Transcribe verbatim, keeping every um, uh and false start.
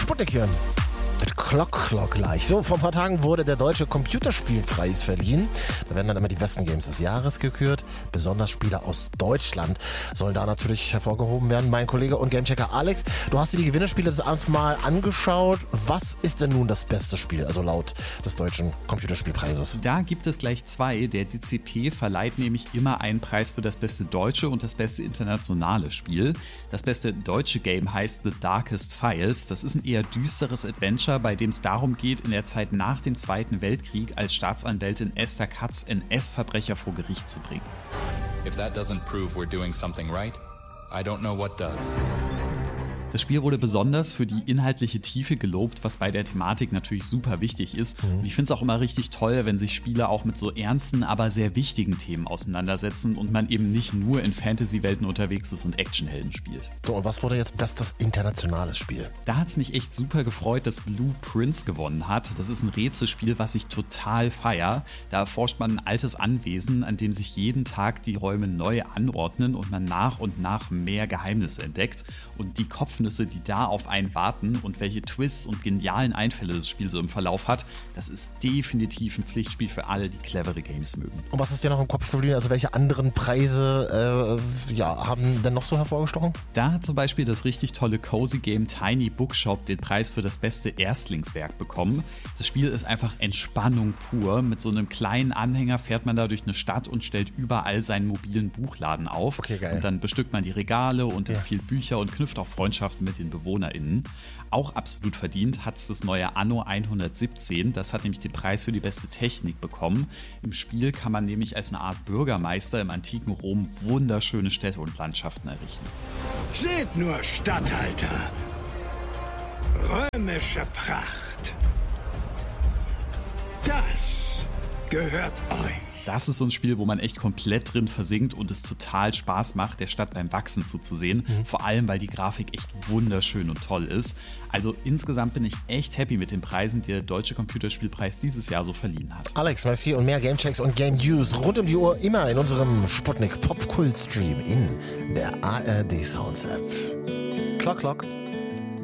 Sputnik hier. Mit Clock Clock gleich. So, vor ein paar Tagen wurde der Deutsche Computerspielpreis verliehen. Da werden dann immer die besten Games des Jahres gekürt. Besonders Spiele aus Deutschland sollen da natürlich hervorgehoben werden. Mein Kollege und Gamechecker Alex, du hast dir die Gewinnerspiele des Abends mal angeschaut. Was ist denn nun das beste Spiel, also laut des Deutschen Computerspielpreises? Da gibt es gleich zwei. Der D C P verleiht nämlich immer einen Preis für das beste deutsche und das beste internationale Spiel. Das beste deutsche Game heißt The Darkest Files. Das ist ein eher düsteres Adventure, bei dem es darum geht, in der Zeit nach dem Zweiten Weltkrieg als Staatsanwältin Esther Katz N S-Verbrecher vor Gericht zu bringen. If that doesn't prove we're doing something right, I don't know what does. Das Spiel wurde besonders für die inhaltliche Tiefe gelobt, was bei der Thematik natürlich super wichtig ist. Und ich finde es auch immer richtig toll, wenn sich Spiele auch mit so ernsten, aber sehr wichtigen Themen auseinandersetzen und man eben nicht nur in Fantasy-Welten unterwegs ist und Actionhelden spielt. So, und was wurde jetzt bestes internationales Spiel? Da hat es mich echt super gefreut, dass Blue Prince gewonnen hat. Das ist ein Rätselspiel, was ich total feier. Da erforscht man ein altes Anwesen, an dem sich jeden Tag die Räume neu anordnen und man nach und nach mehr Geheimnisse entdeckt. Und die Kopf die da auf einen warten und welche Twists und genialen Einfälle das Spiel so im Verlauf hat, das ist definitiv ein Pflichtspiel für alle, die clevere Games mögen. Und was ist dir noch im Kopf geblieben? Also welche anderen Preise äh, ja, haben denn noch so hervorgestochen? Da hat zum Beispiel das richtig tolle Cozy Game Tiny Bookshop den Preis für das beste Erstlingswerk bekommen. Das Spiel ist einfach Entspannung pur. Mit so einem kleinen Anhänger fährt man da durch eine Stadt und stellt überall seinen mobilen Buchladen auf. Okay, geil. Und dann bestückt man die Regale und ja. empfiehlt Bücher und knüpft auch Freundschaften mit den BewohnerInnen. Auch absolut verdient hat es das neue Anno hundertsiebzehn. Das hat nämlich den Preis für die beste Technik bekommen. Im Spiel kann man nämlich als eine Art Bürgermeister im antiken Rom wunderschöne Städte und Landschaften errichten. Seht nur, Statthalter! Römische Pracht! Das gehört euch! Das ist so ein Spiel, wo man echt komplett drin versinkt und es total Spaß macht, der Stadt beim Wachsen zuzusehen. Mhm. Vor allem, weil die Grafik echt wunderschön und toll ist. Also insgesamt bin ich echt happy mit den Preisen, die der Deutsche Computerspielpreis dieses Jahr so verliehen hat. Alex, merci und mehr Gamechecks und Game News rund um die Uhr immer in unserem Sputnik Pop Kult Stream in der A R D Sounds App. Clock Clock.